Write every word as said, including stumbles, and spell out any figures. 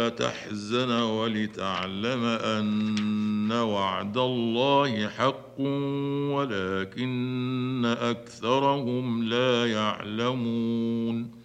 تحزن ولتعلم أن وعد الله حق ولكن أكثرهم لا يعلمون